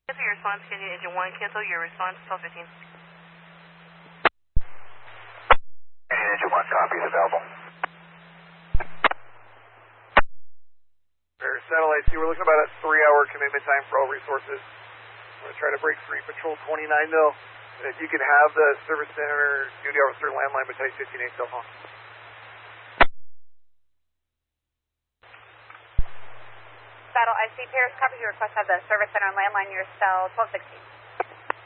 Cancel your response, Canyon Engine 1. Cancel your response, 1215. Canyon Engine 1, copy is available. Satellites, we're looking about a 3-hour commitment time for all resources. We're going to try to break free, patrol 29 mil. And if you can have the service center duty officer landline by type 15A cell phone. Battle IC Paris, copy your request. Have the service center landline your cell 1216.